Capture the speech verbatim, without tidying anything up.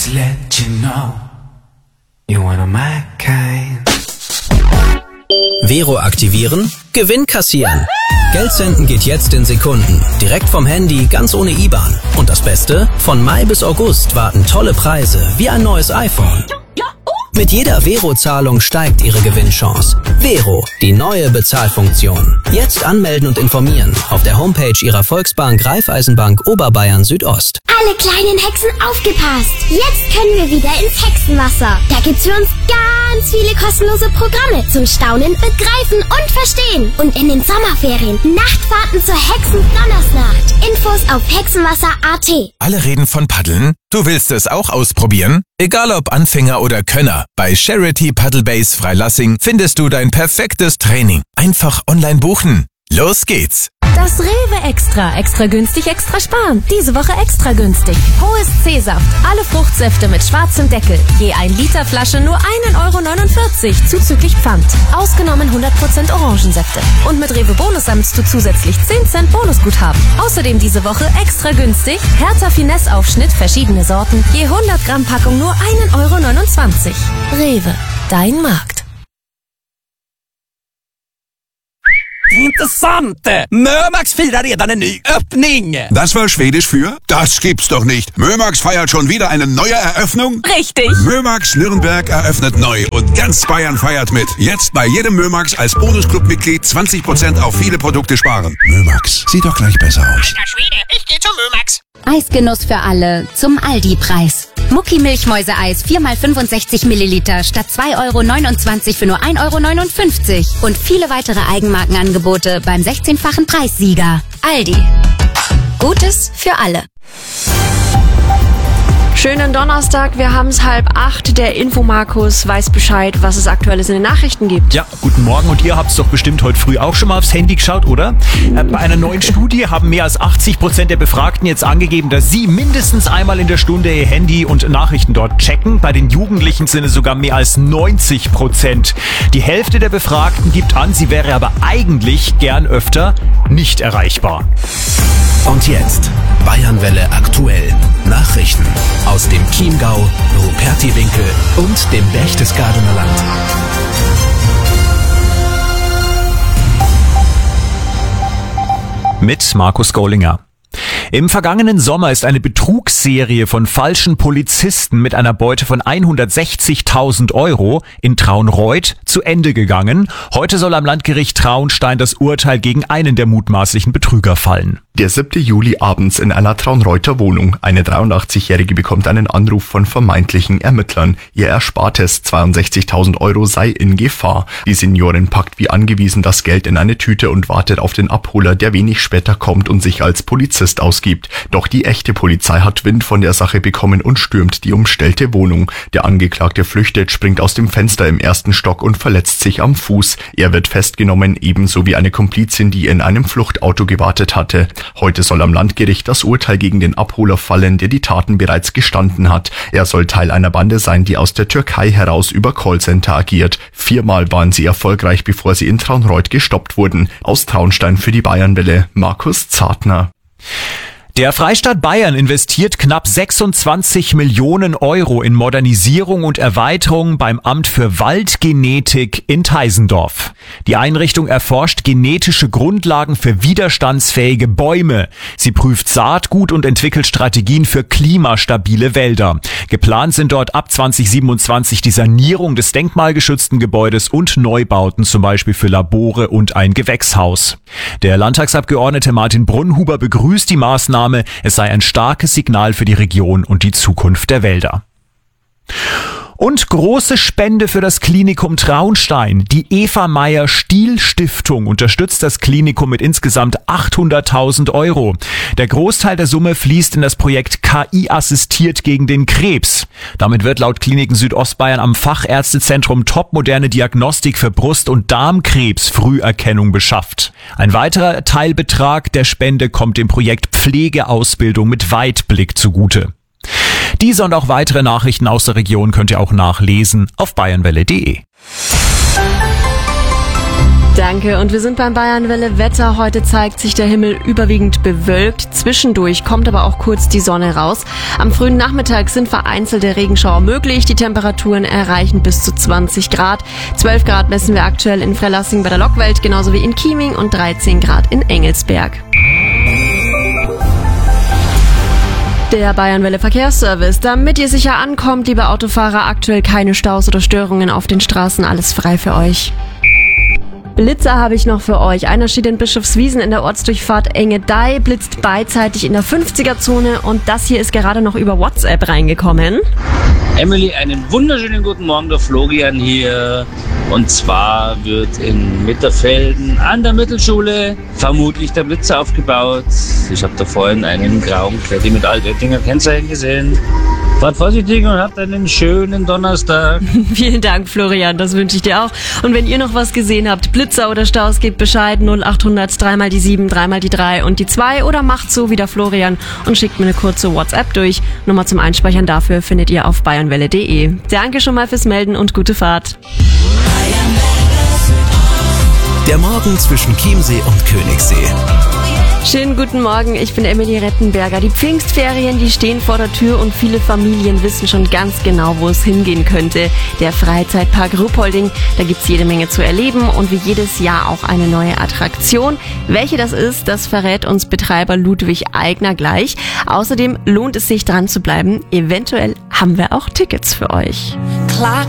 to let you know you're one of my kind. Vero aktivieren, Gewinn kassieren. Geld senden geht jetzt in Sekunden. Direkt vom Handy, ganz ohne I B A N. Und das Beste? Von Mai bis August warten tolle Preise, wie ein neues iPhone. Mit jeder Vero-Zahlung steigt Ihre Gewinnchance. Vero, die neue Bezahlfunktion. Jetzt anmelden und informieren auf der Homepage Ihrer Volksbank Raiffeisenbank Oberbayern Südost. Alle kleinen Hexen aufgepasst! Jetzt können wir wieder ins Hexenwasser. Da gibt's für uns ganz viele kostenlose Programme zum Staunen, Begreifen und Verstehen. Und in den Sommerferien Nachtfahrten zur Hexen-Donnersnacht. Infos auf hexenwasser punkt a t. Alle reden von Paddeln. Du willst es auch ausprobieren? Egal ob Anfänger oder Könner, bei Charity Paddle Base Freilassing findest du dein perfektes Training. Einfach online buchen. Los geht's! Das Rewe Extra. Extra günstig, extra sparen. Diese Woche extra günstig. Hohes C-Saft. Alle Fruchtsäfte mit schwarzem Deckel. Je ein Liter Flasche nur ein Euro neunundvierzig zuzüglich Pfand. Ausgenommen hundert Prozent Orangensäfte. Und mit Rewe Bonus sammelst du zusätzlich zehn Cent Bonusguthaben. Außerdem diese Woche extra günstig. Hertha Finesse Aufschnitt, verschiedene Sorten. Je hundert Gramm Packung nur ein Euro neunundzwanzig. Rewe. Dein Markt. Intressante! Mömax firar redan en ny öppning! Das war Schwedisch für? Das gibt's doch nicht. Mömax feiert schon wieder eine neue Eröffnung? Richtig! Mömax Nürnberg eröffnet neu und ganz Bayern feiert mit. Jetzt bei jedem Mömax als Bonusclub-Mitglied zwanzig Prozent auf viele Produkte sparen. Mömax, sieht doch gleich besser aus. Alter Schwede, ich geh zum Mömax! Eisgenuss für alle zum Aldi-Preis. Mucki-Milchmäuse-Eis vier mal fünfundsechzig Milliliter statt zwei Euro neunundzwanzig für nur ein Euro neunundfünfzig. Und viele weitere Eigenmarkenangebote beim sechzehnfachen Preissieger. Aldi. Gutes für alle. Schönen Donnerstag, wir haben es halb acht. Der Infomarkus weiß Bescheid, was es Aktuelles in den Nachrichten gibt. Ja, guten Morgen, und ihr habt es doch bestimmt heute früh auch schon mal aufs Handy geschaut, oder? Äh, bei einer neuen Studie haben mehr als achtzig Prozent der Befragten jetzt angegeben, dass sie mindestens einmal in der Stunde ihr Handy und Nachrichten dort checken. Bei den Jugendlichen sind es sogar mehr als neunzig Prozent. Die Hälfte der Befragten gibt an, sie wäre aber eigentlich gern öfter nicht erreichbar. Und jetzt Bayernwelle aktuell. Nachrichten aus dem Chiemgau, Rupertiwinkel und dem Berchtesgadener Land. Mit Markus Gollinger. Im vergangenen Sommer ist eine Betrugsserie von falschen Polizisten mit einer Beute von hundertsechzigtausend Euro in Traunreut zu Ende gegangen. Heute soll am Landgericht Traunstein das Urteil gegen einen der mutmaßlichen Betrüger fallen. Der siebte Juli abends in einer Traunreuter Wohnung. Eine dreiundachtzigjährige bekommt einen Anruf von vermeintlichen Ermittlern. Ihr Erspartes zweiundsechzigtausend Euro sei in Gefahr. Die Seniorin packt wie angewiesen das Geld in eine Tüte und wartet auf den Abholer, der wenig später kommt und sich als Polizist ausgibt. Doch die echte Polizei hat Wind von der Sache bekommen und stürmt die umstellte Wohnung. Der Angeklagte flüchtet, springt aus dem Fenster im ersten Stock und verletzt sich am Fuß. Er wird festgenommen, ebenso wie eine Komplizin, die in einem Fluchtauto gewartet hatte. Heute soll am Landgericht das Urteil gegen den Abholer fallen, der die Taten bereits gestanden hat. Er soll Teil einer Bande sein, die aus der Türkei heraus über Callcenter agiert. Viermal waren sie erfolgreich, bevor sie in Traunreut gestoppt wurden. Aus Traunstein für die Bayernwelle, Markus Zartner. Der Freistaat Bayern investiert knapp sechsundzwanzig Millionen Euro in Modernisierung und Erweiterung beim Amt für Waldgenetik in Teisendorf. Die Einrichtung erforscht genetische Grundlagen für widerstandsfähige Bäume. Sie prüft Saatgut und entwickelt Strategien für klimastabile Wälder. Geplant sind dort ab zwanzig siebenundzwanzig die Sanierung des denkmalgeschützten Gebäudes und Neubauten, zum Beispiel für Labore und ein Gewächshaus. Der Landtagsabgeordnete Martin Brunhuber begrüßt die Maßnahme. Es sei ein starkes Signal für die Region und die Zukunft der Wälder. Und große Spende für das Klinikum Traunstein. Die Eva Meyer Stiel Stiftung unterstützt das Klinikum mit insgesamt achthunderttausend Euro. Der Großteil der Summe fließt in das Projekt K I assistiert gegen den Krebs. Damit wird laut Kliniken Südostbayern am Fachärztezentrum topmoderne Diagnostik für Brust- und Darmkrebs-Früherkennung beschafft. Ein weiterer Teilbetrag der Spende kommt dem Projekt Pflegeausbildung mit Weitblick zugute. Diese und auch weitere Nachrichten aus der Region könnt ihr auch nachlesen auf bayernwelle punkt de. Danke. Und wir sind beim Bayernwelle Wetter. Heute zeigt sich der Himmel überwiegend bewölkt. Zwischendurch kommt aber auch kurz die Sonne raus. Am frühen Nachmittag sind vereinzelte Regenschauer möglich. Die Temperaturen erreichen bis zu zwanzig Grad. zwölf Grad messen wir aktuell in Freilassing bei der Lockwelt, genauso wie in Chieming und dreizehn Grad in Engelsberg. Der Bayernwelle Verkehrsservice. Damit ihr sicher ankommt, liebe Autofahrer, aktuell keine Staus oder Störungen auf den Straßen. Alles frei für euch. Blitzer habe ich noch für euch. Einer steht in Bischofswiesen in der Ortsdurchfahrt Engedeih, blitzt beidseitig in der fünfziger-Zone und das hier ist gerade noch über WhatsApp reingekommen. Emily, einen wunderschönen guten Morgen, der Florian hier. Und zwar wird in Mitterfelden an der Mittelschule vermutlich der Blitzer aufgebaut. Ich habe da vorhin einen grauen Kletti mit Altöttinger Kennzeichen gesehen. Fahrt vorsichtig und habt einen schönen Donnerstag. Vielen Dank, Florian, das wünsche ich dir auch. Und wenn ihr noch was gesehen habt, Blitzer oder Staus, gebt Bescheid. null acht hundert dreimal die sieben, dreimal die drei und die zwei oder macht so wie der Florian und schickt mir eine kurze WhatsApp durch. Nummer zum Einspeichern dafür findet ihr auf bayernwelle punkt de. Danke schon mal fürs Melden und gute Fahrt. Der Morgen zwischen Chiemsee und Königssee. Schönen guten Morgen, ich bin Emily Rettenberger. Die Pfingstferien, die stehen vor der Tür und viele Familien wissen schon ganz genau, wo es hingehen könnte. Der Freizeitpark Ruppolding, da gibt's jede Menge zu erleben und wie jedes Jahr auch eine neue Attraktion. Welche das ist, das verrät uns Betreiber Ludwig Eigner gleich. Außerdem lohnt es sich dran zu bleiben. Eventuell haben wir auch Tickets für euch. Clock